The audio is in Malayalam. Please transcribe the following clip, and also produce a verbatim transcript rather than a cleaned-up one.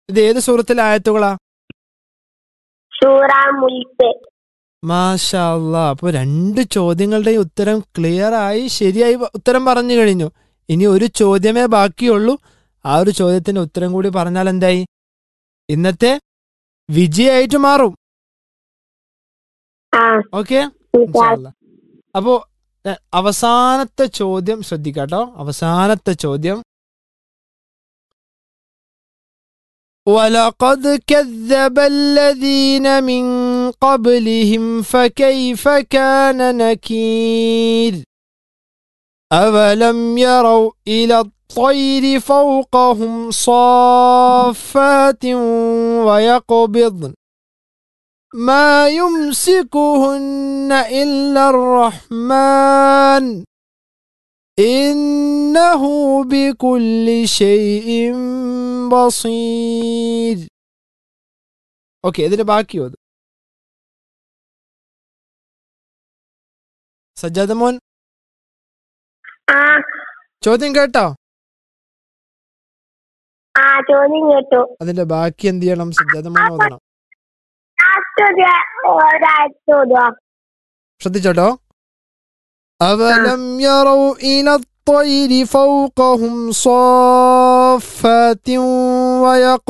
ഇത് ഏത് സൂറത്തിലെ ആയത്തുകളാ? സൂറ മുൽക്ക്. മാഷാ അല്ലാഹ്. അപ്പോൾ രണ്ട് ചോദ്യങ്ങളുടെയും ഉത്തരം ക്ലിയർ ആയി, ശരിയായി ഉത്തരം പറഞ്ഞു കഴിഞ്ഞു. ഇനി ഒരു ചോദ്യമേ ബാക്കിയുള്ളൂ. ആ ഒരു ചോദ്യത്തിന്റെ ഉത്തരം കൂടി പറഞ്ഞാൽ എന്തായി? ഇന്നത്തെ വിജയായിട്ട് മാറും. ഓക്കെ, അപ്പോ അവസാനത്തെ ചോദ്യം ശ്രദ്ധിക്കാട്ടോ. അവസാനത്തെ ചോദ്യം, وَلَقَدْ كَذَّبَ الَّذِينَ مِنْ قَبْلِهِمْ فَكَيْفَ كَانَ نَكِيرِ أَوَلَمْ يَرَوْا إِلَى الطَّيْرِ فَوْقَهُمْ صَافَّاتٍ وَيَقْبِضْنَ مَا يُمْسِكُهُنَّ إِلَّا الرَّحْمَنُ إِنَّهُ بِكُلِّ شَيْءٍ بصير. ഓക്കെ, ഇതിന്റെ ബാക്കി ഓത്. സജ്ജാദ മോൻ ചോദ്യം കേട്ടോ? ചോദ്യം കേട്ടു. അതിന്റെ ബാക്കി എന്ത് ചെയ്യണം? സജ്ജാദ മോൻ ഓതണം. ശ്രദ്ധിച്ചോട്ടോ. അവലം യറൗ ഇല الطير فوقهم صافات ويقبضن